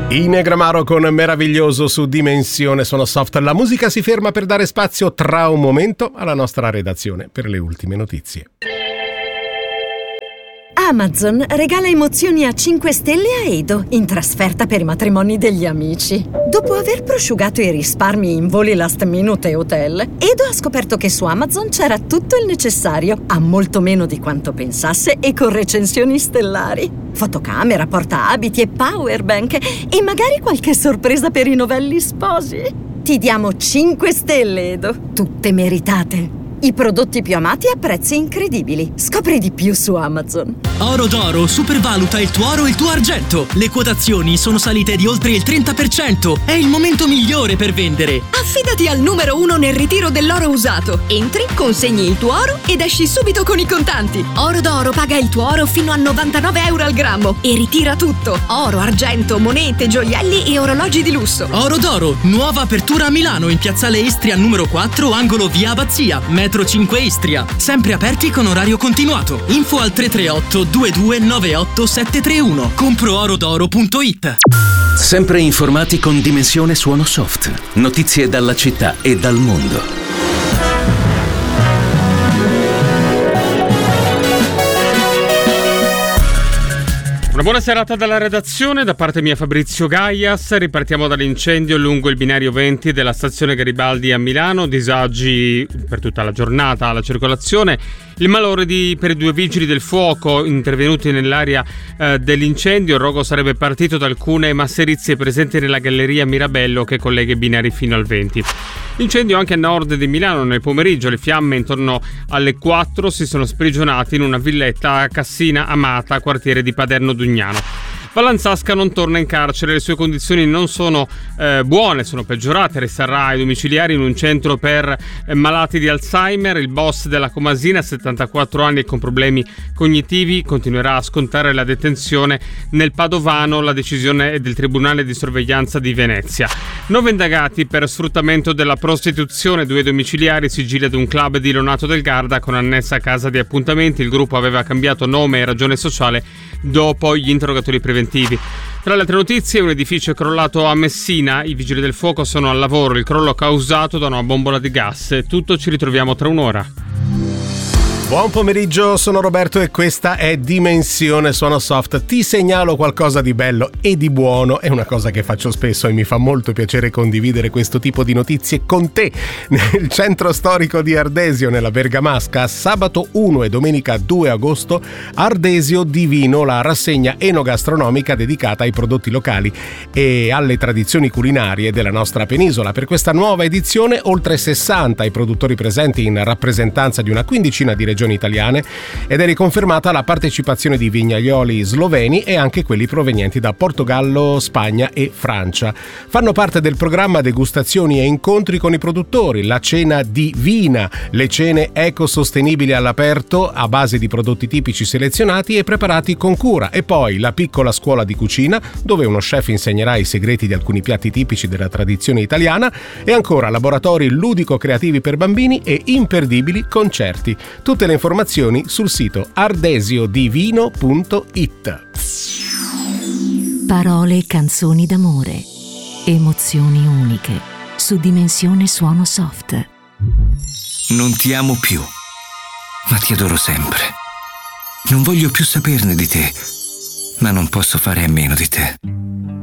Inegramaro con Meraviglioso su Dimensione Suono Soft. La musica si ferma per dare spazio tra un momento alla nostra redazione per le ultime notizie. Amazon regala emozioni a 5 stelle a Edo in trasferta per i matrimoni degli amici. Dopo aver prosciugato i risparmi in voli last minute e hotel, Edo ha scoperto che su Amazon c'era tutto il necessario, a molto meno di quanto pensasse e con recensioni stellari. Fotocamera, portaabiti e powerbank e magari qualche sorpresa per i novelli sposi. Ti diamo 5 stelle, Edo, tutte meritate. I prodotti più amati a prezzi incredibili. Scopri di più su Amazon. Oro d'Oro supervaluta il tuo oro e il tuo argento. Le quotazioni sono salite di oltre il 30%. È il momento migliore per vendere. Affidati al numero 1 nel ritiro dell'oro usato. Entri, consegni il tuo oro ed esci subito con i contanti. Oro d'Oro paga il tuo oro fino a 99 euro al grammo e ritira tutto. Oro, argento, monete, gioielli e orologi di lusso. Oro d'Oro, nuova apertura a Milano in piazzale Istria numero 4, angolo via Abbazia, metro 5 Istria. Sempre aperti con orario continuato. Info al 338 2298 731. Comproorodoro.it. Sempre informati con Dimensione Suono Soft. Notizie dalla città e dal mondo. Una buona serata dalla redazione, da parte mia Fabrizio Gaias. Ripartiamo dall'incendio lungo il binario 20 della stazione Garibaldi a Milano. Disagi per tutta la giornata alla circolazione. Il malore per i 2 vigili del fuoco intervenuti nell'area dell'incendio. Il rogo sarebbe partito da alcune masserizie presenti nella galleria Mirabello che collega i binari fino al 20. Incendio anche a nord di Milano. Nel pomeriggio le fiamme intorno alle 4 si sono sprigionate in una villetta a Cassina Amata, quartiere di Paderno Dugnano. Vallanzasca non torna in carcere, le sue condizioni non sono buone, sono peggiorate, resterà ai domiciliari in un centro per malati di Alzheimer. Il boss della Comasina, 74 anni e con problemi cognitivi, continuerà a scontare la detenzione nel Padovano. La decisione è del Tribunale di Sorveglianza di Venezia. 9 indagati per sfruttamento della prostituzione, 2 domiciliari, sigilli ad un club di Lonato del Garda con annessa casa di appuntamenti. Il gruppo aveva cambiato nome e ragione sociale dopo gli interrogatori preventivi. Tra le altre notizie, un edificio è crollato a Messina, i vigili del fuoco sono al lavoro, il crollo causato da una bombola di gas. Tutto, ci ritroviamo tra un'ora. Buon pomeriggio, sono Roberto e questa è Dimensione Suono Soft. Ti segnalo qualcosa di bello e di buono, è una cosa che faccio spesso e mi fa molto piacere condividere questo tipo di notizie con te. Nel centro storico di Ardesio, nella Bergamasca, sabato 1 e domenica 2 agosto, Ardesio di Vino, la rassegna enogastronomica dedicata ai prodotti locali e alle tradizioni culinarie della nostra penisola. Per questa nuova edizione, oltre 60 i produttori presenti in rappresentanza di una quindicina di regioni italiane ed è riconfermata la partecipazione di vignaioli sloveni e anche quelli provenienti da Portogallo, Spagna e Francia. Fanno parte del programma degustazioni e incontri con i produttori, la cena di Vina, le cene ecosostenibili all'aperto a base di prodotti tipici selezionati e preparati con cura, e poi la piccola scuola di cucina dove uno chef insegnerà i segreti di alcuni piatti tipici della tradizione italiana, e ancora laboratori ludico-creativi per bambini e imperdibili concerti. Tutte le informazioni sul sito ardesiodivino.it. Parole e canzoni d'amore, emozioni uniche su Dimensione Suono Soft. Non ti amo più, ma ti adoro sempre. Non voglio più saperne di te, ma non posso fare a meno di te.